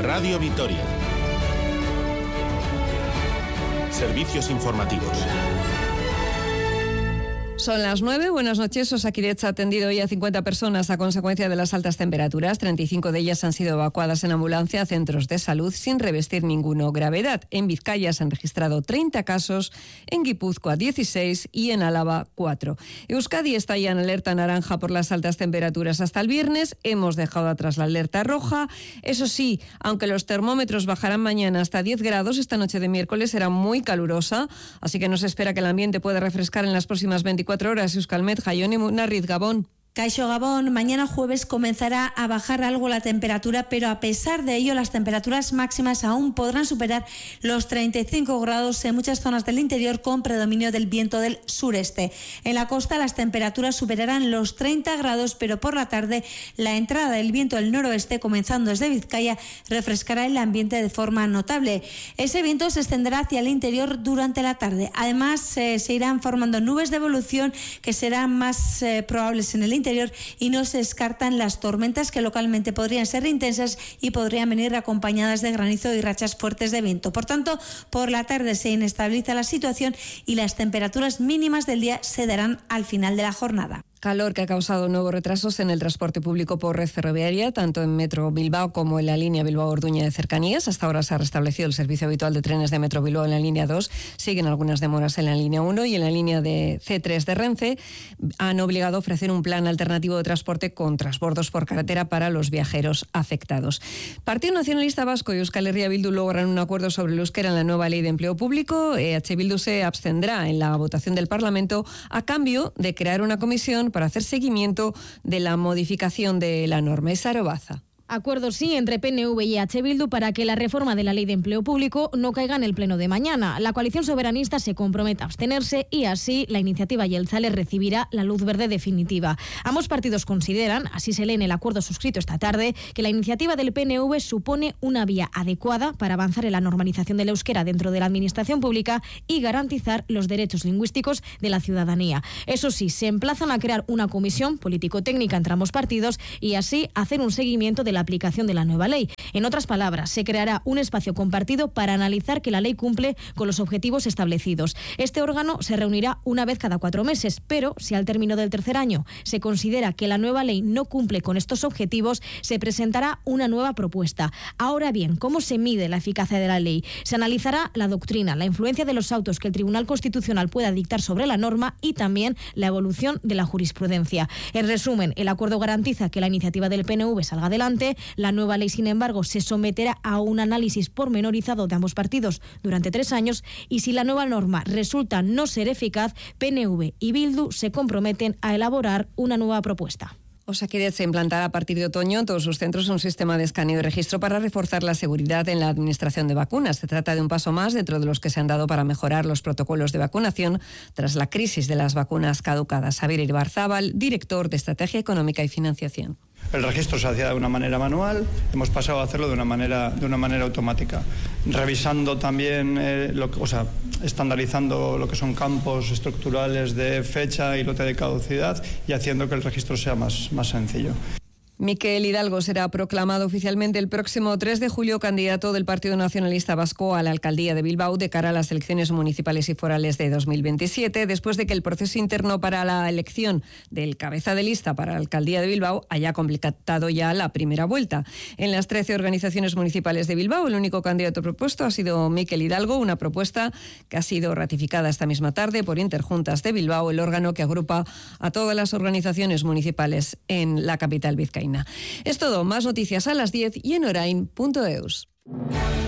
Radio Vitoria. Servicios informativos. Son las 9, buenas noches. Osakidetza ha atendido hoy a 50 personas a consecuencia de las altas temperaturas. 35 de ellas han sido evacuadas en ambulancia a centros de salud sin revestir ninguna gravedad. En Vizcaya se han registrado 30 casos, en Guipúzcoa 16 y en Álava 4. Euskadi está ya en alerta naranja por las altas temperaturas hasta el viernes. Hemos dejado atrás la alerta roja. Eso sí, aunque los termómetros bajarán mañana hasta 10 grados, esta noche de miércoles será muy calurosa, así que no se espera que el ambiente pueda refrescar en las próximas 24 horas. Euskalmet, Jaione Munarriz, Gabón. Caixo Gabón, mañana jueves comenzará a bajar algo la temperatura, pero a pesar de ello las temperaturas máximas aún podrán superar los 35 grados en muchas zonas del interior con predominio del viento del sureste. En la costa las temperaturas superarán los 30 grados, pero por la tarde la entrada del viento del noroeste, comenzando desde Vizcaya, refrescará el ambiente de forma notable. Ese viento se extenderá hacia el interior durante la tarde. Además, se irán formando nubes de evolución que serán más probables en el interior y no se descartan las tormentas que localmente podrían ser intensas y podrían venir acompañadas de granizo y rachas fuertes de viento. Por tanto, por la tarde se inestabiliza la situación y las temperaturas mínimas del día se darán al final de la jornada. Calor que ha causado nuevos retrasos en el transporte público por red ferroviaria, tanto en Metro Bilbao como en la línea Bilbao-Orduña de cercanías. Hasta ahora se ha restablecido el servicio habitual de trenes de Metro Bilbao en la línea 2. Siguen algunas demoras en la línea 1 y en la línea de C3 de Renfe han obligado a ofrecer un plan alternativo de transporte con transbordos por carretera para los viajeros afectados. Partido Nacionalista Vasco y Euskal Herria Bildu logran un acuerdo sobre el euskera en la nueva ley de empleo público. EH Bildu se abstendrá en la votación del Parlamento a cambio de crear una comisión para hacer seguimiento de la modificación de la norma. Isaro Baza. Acuerdo sí entre PNV y EH Bildu para que la reforma de la ley de empleo público no caiga en el pleno de mañana. La coalición soberanista se compromete a abstenerse y así la iniciativa Jeltzale recibirá la luz verde definitiva. Ambos partidos consideran, así se lee en el acuerdo suscrito esta tarde, que la iniciativa del PNV supone una vía adecuada para avanzar en la normalización del euskera dentro de la administración pública y garantizar los derechos lingüísticos de la ciudadanía. Eso sí, se emplazan a crear una comisión político-técnica entre ambos partidos y así hacer un seguimiento de la aplicación de la nueva ley. En otras palabras, se creará un espacio compartido para analizar que la ley cumple con los objetivos establecidos. Este órgano se reunirá una vez cada 4 meses, pero si al término del tercer año se considera que la nueva ley no cumple con estos objetivos, se presentará una nueva propuesta. Ahora bien, ¿cómo se mide la eficacia de la ley? Se analizará la doctrina, la influencia de los autos que el Tribunal Constitucional pueda dictar sobre la norma y también la evolución de la jurisprudencia. En resumen, el acuerdo garantiza que la iniciativa del PNV salga adelante. La nueva ley, sin embargo, se someterá a un análisis pormenorizado de ambos partidos durante 3 años y si la nueva norma resulta no ser eficaz, PNV y Bildu se comprometen a elaborar una nueva propuesta. Osakidetza implantará a partir de otoño en todos sus centros un sistema de escaneo y registro para reforzar la seguridad en la administración de vacunas. Se trata de un paso más dentro de los que se han dado para mejorar los protocolos de vacunación tras la crisis de las vacunas caducadas. Xabier Ibarzábal, director de Estrategia Económica y Financiación. El registro se hacía de una manera manual, hemos pasado a hacerlo de una manera automática, revisando también, estandarizando lo que son campos estructurales de fecha y lote de caducidad y haciendo que el registro sea más sencillo. Miquel Hidalgo será proclamado oficialmente el próximo 3 de julio candidato del Partido Nacionalista Vasco a la alcaldía de Bilbao de cara a las elecciones municipales y forales de 2027, después de que el proceso interno para la elección del cabeza de lista para la alcaldía de Bilbao haya completado ya la primera vuelta. En las 13 organizaciones municipales de Bilbao, el único candidato propuesto ha sido Miquel Hidalgo, una propuesta que ha sido ratificada esta misma tarde por Interjuntas de Bilbao, el órgano que agrupa a todas las organizaciones municipales en la capital vizcaína. Es todo, más noticias a las 10 y en orain.eus.